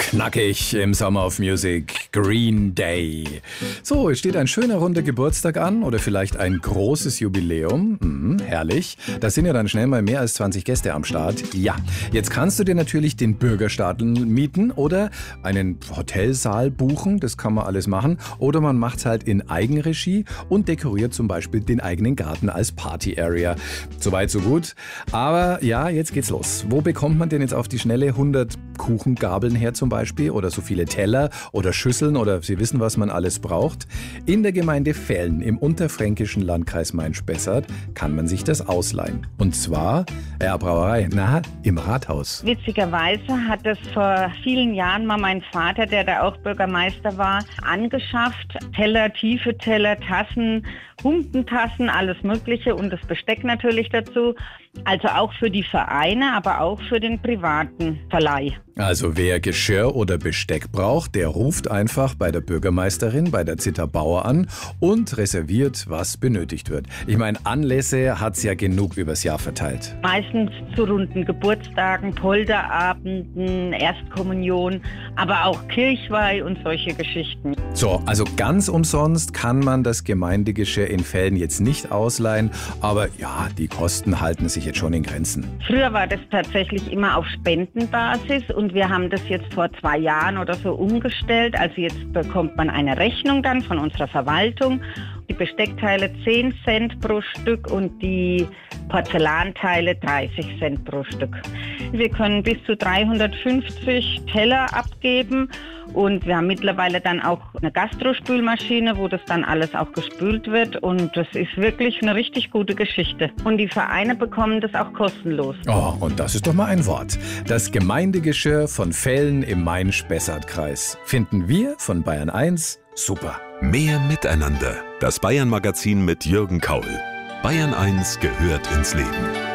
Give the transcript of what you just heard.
Knackig im Summer of Music, Green Day. So, es steht ein schöner runder Geburtstag an oder vielleicht ein großes Jubiläum. Herrlich. Da sind ja dann schnell mal mehr als 20 Gäste am Start. Ja, jetzt kannst du dir natürlich den Bürgerstadl mieten oder einen Hotelsaal buchen. Das kann man alles machen. Oder man macht es halt in Eigenregie und dekoriert zum Beispiel den eigenen Garten als Party-Area. Soweit, so gut. Aber ja, jetzt geht's los. Wo bekommt man denn jetzt auf die Schnelle 100 Kuchengabeln her zum Beispiel oder so viele Teller oder Schüsseln oder Sie wissen, was man alles braucht? In der Gemeinde Velden im unterfränkischen Landkreis Main-Spessart kann man sich das ausleihen. Und zwar, Brauerei, im Rathaus. Witzigerweise hat es vor vielen Jahren mal mein Vater, der da auch Bürgermeister war, angeschafft. Teller, tiefe Teller, Tassen, Humpentassen, alles Mögliche und das Besteck natürlich dazu. Also auch für die Vereine, aber auch für den privaten Verleih. Also wer Geschirr oder Besteck braucht, der ruft einfach bei der Bürgermeisterin, bei der Zita Bauer an und reserviert, was benötigt wird. Ich meine, Anlässe hat's ja genug übers Jahr verteilt. Meistens zu runden Geburtstagen, Polterabenden, Erstkommunion, aber auch Kirchweih und solche Geschichten. So, also ganz umsonst kann man das Gemeindegeschirr in Velden jetzt nicht ausleihen, aber ja, die Kosten halten sich jetzt schon in Grenzen. Früher war das tatsächlich immer auf Spendenbasis und wir haben das jetzt vor 2 Jahren oder so umgestellt. Also jetzt bekommt man eine Rechnung dann von unserer Verwaltung. Die Besteckteile 10 Cent pro Stück und die Porzellanteile 30 Cent pro Stück. Wir können bis zu 350 Teller abgeben und wir haben mittlerweile dann auch eine Gastrospülmaschine, wo das dann alles auch gespült wird und das ist wirklich eine richtig gute Geschichte. Und die Vereine bekommen das auch kostenlos. Oh, und das ist doch mal ein Wort. Das Gemeindegeschirr von Velden im Main-Spessart-Kreis finden wir von Bayern 1 super. Mehr Miteinander. Das Bayern-Magazin mit Jürgen Kaul. Bayern 1 gehört ins Leben.